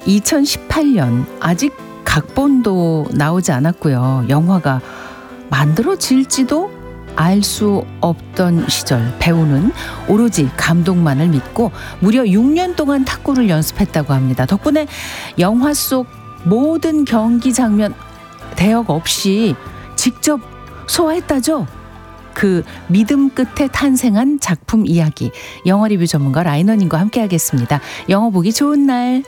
2018년 아직 각본도 나오지 않았고요. 영화가 만들어질지도 알 수 없던 시절 배우는 오로지 감독만을 믿고 무려 6년 동안 탁구를 연습했다고 합니다. 덕분에 영화 속 모든 경기 장면 대역 없이 직접 소화했다죠. 그 믿음 끝에 탄생한 작품 이야기, 영화 리뷰 전문가 라이너님과 함께 하겠습니다. 영화 보기 좋은 날.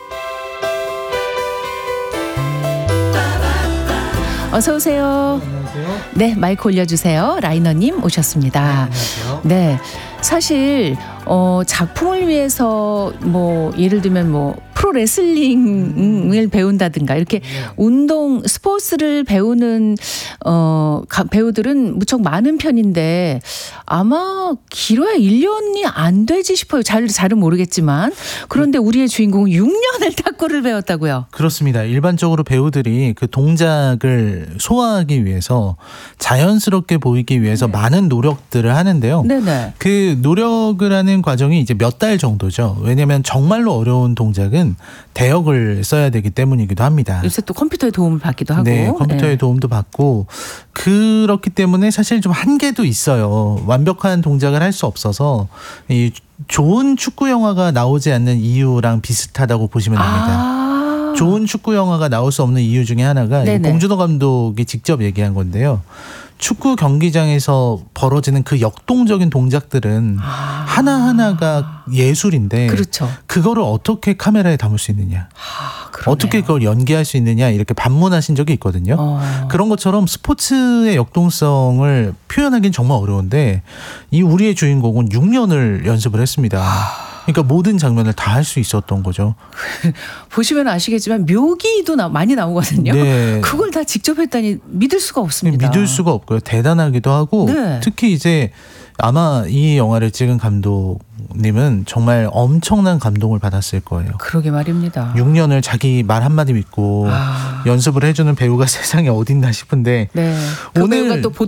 어서 오세요. 안녕하세요. 네, 마이크 올려주세요. 라이너님 오셨습니다. 네, 안녕하세요. 네, 사실 작품을 위해서 예를 들면 프로레슬링을 배운다든가 이렇게 운동 스포츠를 배우는 배우들은 무척 많은 편인데 아마 길어야 1년이 안 되지 싶어요. 잘은 모르겠지만. 그런데 우리의 주인공은 6년을 탁구를 배웠다고요. 그렇습니다. 일반적으로 배우들이 그 동작을 소화하기 위해서 자연스럽게 보이기 위해서 많은 노력들을 하는데요. 네네. 그 노력을 하는 과정이 이제 몇 달 정도죠. 왜냐하면 정말로 어려운 동작은 대역을 써야 되기 때문이기도 합니다. 요새 또 컴퓨터의 도움을 받기도 하고. 네, 컴퓨터의 도움도 받고 그렇기 때문에 사실 좀 한계도 있어요. 완벽한 동작을 할 수 없어서 이 좋은 축구 영화가 나오지 않는 이유랑 비슷하다고 보시면 됩니다. 좋은 축구 영화가 나올 수 없는 이유 중에 하나가 봉준호 감독이 직접 얘기한 건데요. 축구 경기장에서 벌어지는 그 역동적인 동작들은 하나하나가 예술인데 그렇죠. 그거를 어떻게 카메라에 담을 수 있느냐, 어떻게 그걸 연기할 수 있느냐 이렇게 반문하신 적이 있거든요. 그런 것처럼 스포츠의 역동성을 표현하기는 정말 어려운데 이 우리의 주인공은 6년을 연습을 했습니다. 그러니까 모든 장면을 다 할 수 있었던 거죠. 보시면 아시겠지만 묘기도 많이 나오거든요. 네. 그걸 다 직접 했다니 믿을 수가 없습니다. 믿을 수가 없고요. 대단하기도 하고 특히 이제 아마 이 영화를 찍은 감독님은 정말 엄청난 감동을 받았을 거예요. 그러게 말입니다. 6년을 자기 말 한마디 믿고 연습을 해주는 배우가 세상에 어딨나 싶은데 그 배우가 또